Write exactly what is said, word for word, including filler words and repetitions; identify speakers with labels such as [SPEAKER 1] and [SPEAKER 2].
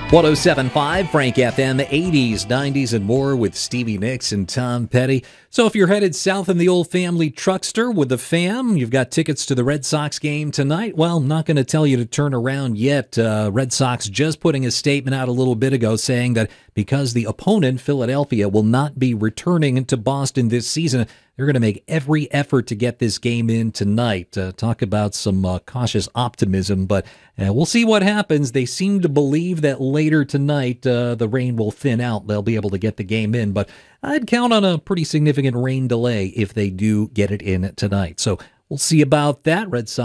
[SPEAKER 1] one oh seven point five Frank F M, eighties, nineties, and more with Stevie Nicks and Tom Petty. So if you're headed south in the old family truckster with the fam, you've got tickets to the Red Sox game tonight. Well, I'm not going to tell you to turn around yet. Uh, Red Sox just putting a statement out a little bit ago saying that because the opponent, Philadelphia, will not be returning to Boston this season, they're going to make every effort to get this game in tonight. Uh, talk about some uh, cautious optimism, but uh, we'll see what happens. They seem to believe that later tonight uh, the rain will thin out. They'll be able to get the game in, but I'd count on a pretty significant rain delay if they do get it in tonight. So we'll see about that. Red Sox